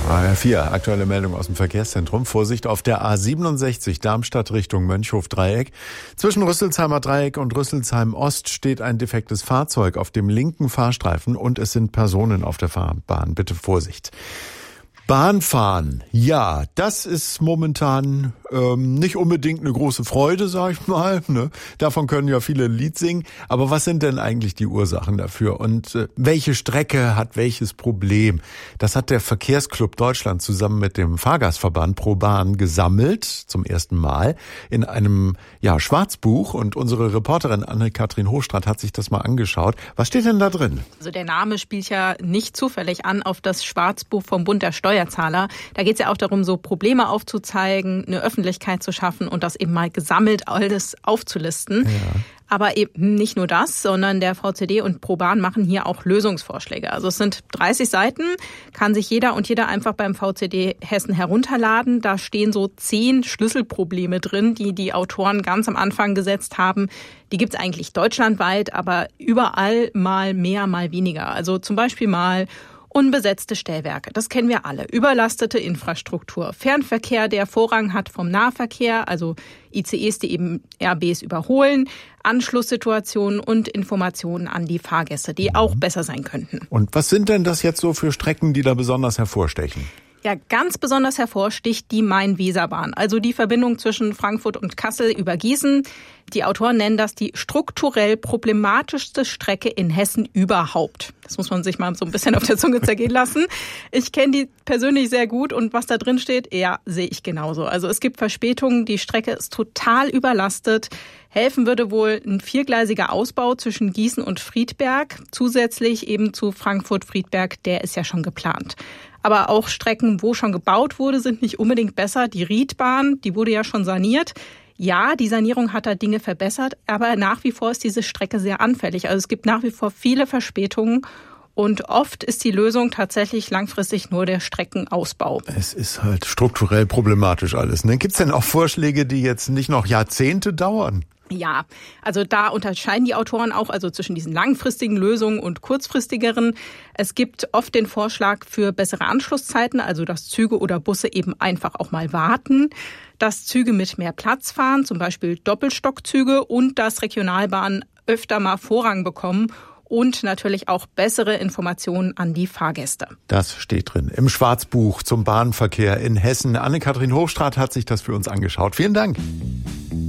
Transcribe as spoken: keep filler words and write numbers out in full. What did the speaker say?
A R vier, aktuelle Meldung aus dem Verkehrszentrum. Vorsicht auf der A siebenundsechzig Darmstadt Richtung Mönchhof-Dreieck. Zwischen Rüsselsheimer Dreieck und Rüsselsheim Ost steht ein defektes Fahrzeug auf dem linken Fahrstreifen und es sind Personen auf der Fahrbahn. Bitte Vorsicht. Bahnfahren, ja, das ist momentan ähm, nicht unbedingt eine große Freude, sag ich mal. Ne? Davon können ja viele ein Lied singen. Aber was sind denn eigentlich die Ursachen dafür? Und äh, welche Strecke hat welches Problem? Das hat der Verkehrsclub Deutschland zusammen mit dem Fahrgastverband ProBahn gesammelt, zum ersten Mal, in einem ja Schwarzbuch. Und unsere Reporterin Anne-Kathrin Hochstraat hat sich das mal angeschaut. Was steht denn da drin? Also der Name spielt ja nicht zufällig an auf das Schwarzbuch vom Bund der Steuerzahler. Da geht es ja auch darum, so Probleme aufzuzeigen, eine Öffentlichkeit zu schaffen und das eben mal gesammelt alles aufzulisten. Ja. Aber eben nicht nur das, sondern der V C D und ProBahn machen hier auch Lösungsvorschläge. Also es sind dreißig Seiten, kann sich jeder und jeder einfach beim V C D Hessen herunterladen. Da stehen so zehn Schlüsselprobleme drin, die die Autoren ganz am Anfang gesetzt haben. Die gibt es eigentlich deutschlandweit, aber überall mal mehr, mal weniger. Also zum Beispiel mal unbesetzte Stellwerke, das kennen wir alle. Überlastete Infrastruktur, Fernverkehr, der Vorrang hat vom Nahverkehr, also I C Es, die eben R Bs überholen, Anschlusssituationen und Informationen an die Fahrgäste, die auch besser sein könnten. Und was sind denn das jetzt so für Strecken, die da besonders hervorstechen? Ja, ganz besonders hervorsticht die Main-Weser-Bahn, also die Verbindung zwischen Frankfurt und Kassel über Gießen. Die Autoren nennen das die strukturell problematischste Strecke in Hessen überhaupt. Das muss man sich mal so ein bisschen auf der Zunge zergehen lassen. Ich kenne die persönlich sehr gut und was da drin steht, ja, sehe ich genauso. Also es gibt Verspätungen, die Strecke ist total überlastet. Helfen würde wohl ein viergleisiger Ausbau zwischen Gießen und Friedberg, zusätzlich eben zu Frankfurt-Friedberg, der ist ja schon geplant. Aber auch Strecken, wo schon gebaut wurde, sind nicht unbedingt besser. Die Riedbahn, die wurde ja schon saniert. Ja, die Sanierung hat da Dinge verbessert, aber nach wie vor ist diese Strecke sehr anfällig. Also es gibt nach wie vor viele Verspätungen und oft ist die Lösung tatsächlich langfristig nur der Streckenausbau. Es ist halt strukturell problematisch alles, ne? Gibt es denn auch Vorschläge, die jetzt nicht noch Jahrzehnte dauern? Ja, also da unterscheiden die Autoren auch also zwischen diesen langfristigen Lösungen und kurzfristigeren. Es gibt oft den Vorschlag für bessere Anschlusszeiten, also dass Züge oder Busse eben einfach auch mal warten, dass Züge mit mehr Platz fahren, zum Beispiel Doppelstockzüge und dass Regionalbahnen öfter mal Vorrang bekommen und natürlich auch bessere Informationen an die Fahrgäste. Das steht drin im Schwarzbuch zum Bahnverkehr in Hessen. Anne-Kathrin Hochstraat hat sich das für uns angeschaut. Vielen Dank.